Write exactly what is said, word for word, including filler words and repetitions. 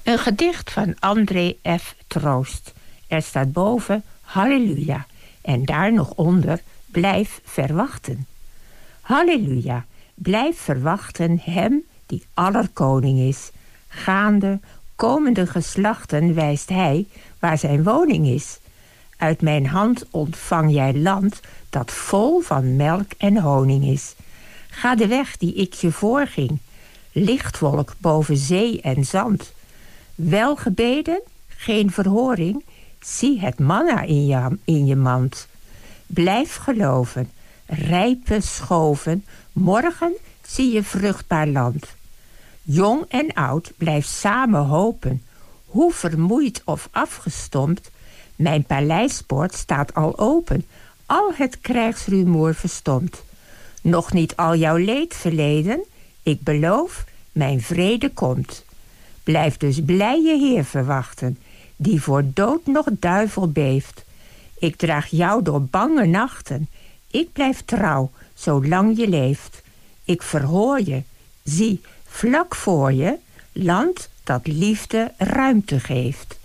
Een gedicht van André F. Troost. Er staat boven Halleluja en daar nog onder blijf verwachten. Halleluja, blijf verwachten hem die allerkoning is. Gaande, komende geslachten wijst hij waar zijn woning is. Uit mijn hand ontvang jij land dat vol van melk en honing is. Ga de weg die ik je voorging, lichtwolk boven zee en zand. Welgebeden, geen verhoring, zie het manna in je, in je mand. Blijf geloven, rijpe schoven, morgen zie je vruchtbaar land. Jong en oud, blijf samen hopen, hoe vermoeid of afgestompt, mijn paleispoort staat al open, al het krijgsrumoer verstomt. Nog niet al jouw leed verleden, ik beloof, mijn vrede komt. Blijf dus blij je Heer verwachten, die voor dood nog duivel beeft. Ik draag jou door bange nachten, ik blijf trouw, zolang je leeft. Ik verhoor je, zie, vlak voor je, land dat liefde ruimte geeft.